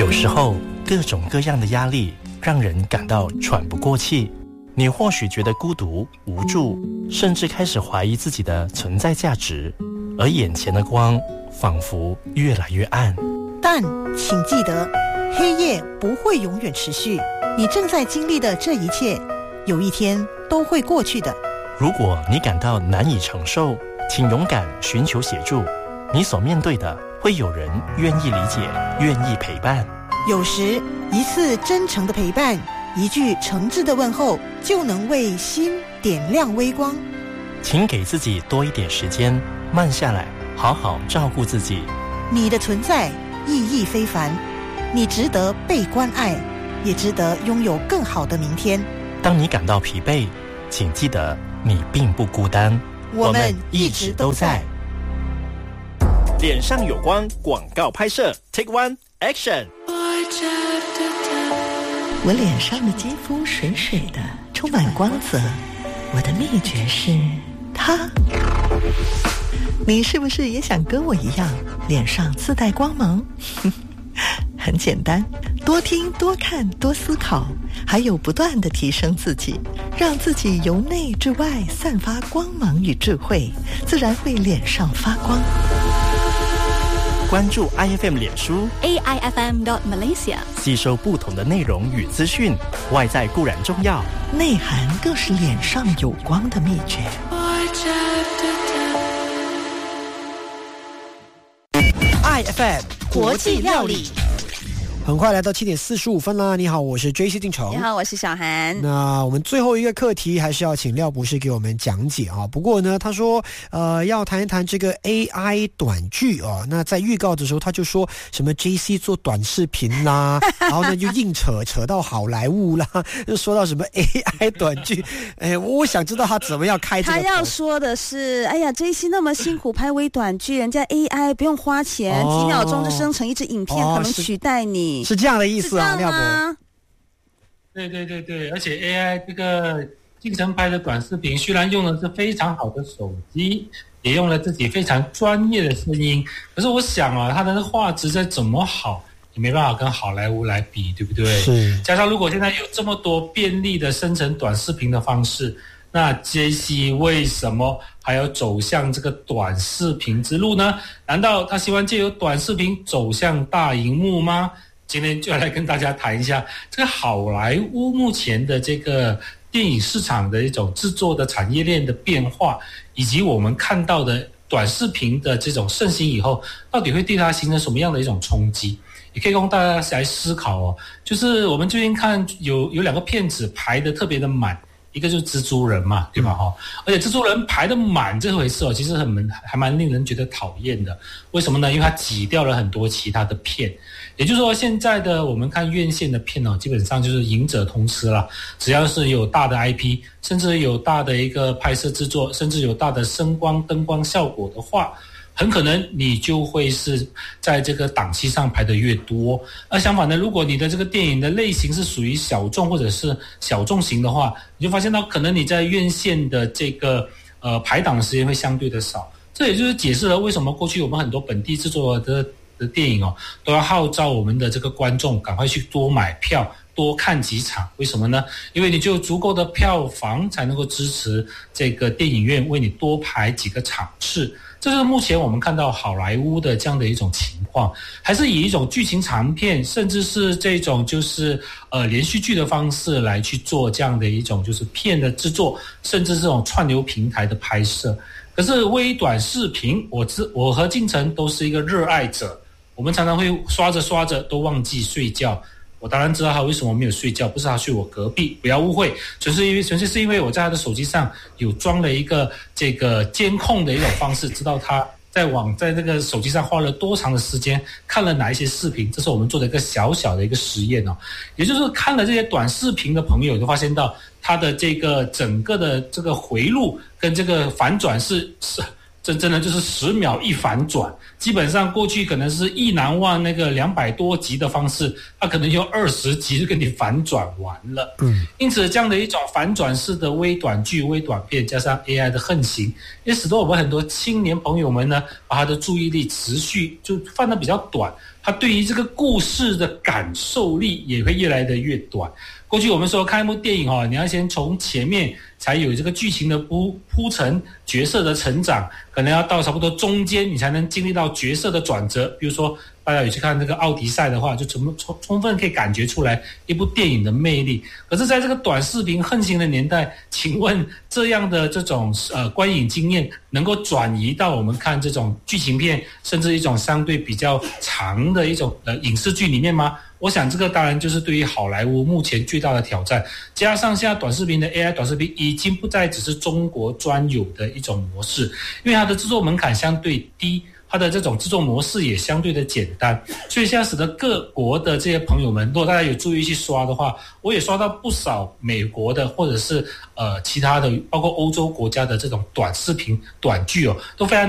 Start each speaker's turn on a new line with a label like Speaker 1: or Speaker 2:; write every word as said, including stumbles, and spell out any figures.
Speaker 1: 有时候各种各样的压力让人感到喘不过气，你或许觉得孤独无助，甚至开始怀疑自己的存在价值，而眼前的光仿佛越来越暗。
Speaker 2: 但请记得，黑夜不会永远持续，你正在经历的这一切有一天都会过去的。
Speaker 1: 如果你感到难以承受，请勇敢寻求协助，你所面对的会有人愿意理解，愿意陪伴。
Speaker 2: 有时一次真诚的陪伴，一句诚挚的问候，就能为心点亮微光。
Speaker 1: 请给自己多一点时间，慢下来，好好照顾自己。
Speaker 2: 你的存在意义非凡，你值得被关爱，也值得拥有更好的明天。
Speaker 1: 当你感到疲惫，请记得你并不孤单，
Speaker 2: 我们一直都在。
Speaker 1: 脸上有光广告拍摄 Take One Action。
Speaker 3: 我脸上的肌肤水水的，充满光泽，我的秘诀是它。你是不是也想跟我一样脸上自带光芒？很简单，多听多看多思考，还有不断地提升自己，让自己由内至外散发光芒与智慧，自然会脸上发光。
Speaker 1: 关注 I F M 脸书
Speaker 4: A I F M dot Malaysia，
Speaker 1: 吸收不同的内容与资讯。外在固然重要，
Speaker 3: 内涵更是脸上有光的秘诀。
Speaker 5: I F M
Speaker 4: 国际料理。
Speaker 5: 很快来到七点四十五分啦！你好，我是 J C 定成。
Speaker 4: 你好，我是小涵。
Speaker 5: 那我们最后一个课题还是要请廖博士给我们讲解啊。不过呢，他说呃要谈一谈这个 A I 短剧啊。那在预告的时候，他就说什么 J C 做短视频啦，然后呢就硬扯扯到好莱坞啦，就说到什么 A I 短剧。哎，我想知道他怎么样开这个头。
Speaker 6: 他要说的是，哎呀 ，J C 那么辛苦拍微短剧，人家 A I 不用花钱，哦、几秒钟就生成一支影片，可能取代你。
Speaker 5: 是这样的意思啊，廖博。
Speaker 7: 对对对对，而且 A I 这个进程拍的短视频，虽然用的是非常好的手机，也用了自己非常专业的声音，可是我想啊，它的画质再怎么好，也没办法跟好莱坞来比，对不对？
Speaker 5: 是。
Speaker 7: 加上如果现在有这么多便利的生成短视频的方式，那 J C 为什么还要走向这个短视频之路呢？难道他希望借由短视频走向大荧幕吗？今天就要来跟大家谈一下这个好莱坞目前的这个电影市场的一种制作的产业链的变化，以及我们看到的短视频的这种盛行以后，到底会对它形成什么样的一种冲击？也可以供大家来思考哦。就是我们最近看有有两个片子排得特别的满，一个就是蜘蛛人嘛，对吧？哈、嗯，而且蜘蛛人排得满这回事哦，其实很还蛮令人觉得讨厌的。为什么呢？因为它挤掉了很多其他的片。也就是说，现在的我们看院线的片哦，基本上就是赢者通吃了。只要是有大的 I P， 甚至有大的一个拍摄制作，甚至有大的声光灯光效果的话，很可能你就会是在这个档期上排得越多。而相反的，如果你的这个电影的类型是属于小众或者是小众型的话，你就发现到可能你在院线的这个呃排档的时间会相对的少。这也就是解释了为什么过去我们很多本地制作的的电影哦，都要号召我们的这个观众赶快去多买票，多看几场。为什么呢？因为你就有足够的票房才能够支持这个电影院为你多排几个场次。这是目前我们看到好莱坞的这样的一种情况，还是以一种剧情长片，甚至是这种就是呃连续剧的方式来去做这样的一种就是片的制作，甚至是这种串流平台的拍摄。可是微短视频，我知我和进程都是一个热爱者。我们常常会刷着刷着都忘记睡觉，我当然知道他为什么没有睡觉，不是他睡我隔壁，不要误会，纯粹因为纯粹是因为我在他的手机上有装了一个这个监控的一种方式，知道他在网在这个手机上花了多长的时间，看了哪一些视频，这是我们做的一个小小的一个实验哦。也就是看了这些短视频的朋友，就发现到他的这个整个的这个回路跟这个反转是是。真正的就是十秒一反转，基本上过去可能是意难忘那个两百多集的方式，它可能用二十集就跟你反转完了。嗯，因此这样的一种反转式的微短剧、微短片，加上 A I 的横行，也使得我们很多青年朋友们呢，把他的注意力持续就放得比较短， 它对于这个故事的感受力也会越来的越短。过去我们说看一部电影哦，你要先从前面才有这个剧情的铺铺陈，角色的成长，可能要到差不多中间你才能经历到角色的转折。比如说大家有去看这个奥迪赛的话，就充充充分可以感觉出来一部电影的魅力。可是在这个短视频横行的年代，请问这样的这种呃观影经验能够转移到我们看这种剧情片，甚至一种相对比较长的一种呃影视剧里面吗？我想这个当然就是对于好莱坞目前最大的挑战，加上现在短视频的 A I 短视频已经不再只是中国专有的一种模式，因为它的制作门槛相对低，它的这种制作模式也相对的简单，所以现在使得各国的这些朋友们，如果大家有注意去刷的话，我也刷到不少美国的或者是呃其他的包括欧洲国家的这种短视频短剧哦，都非常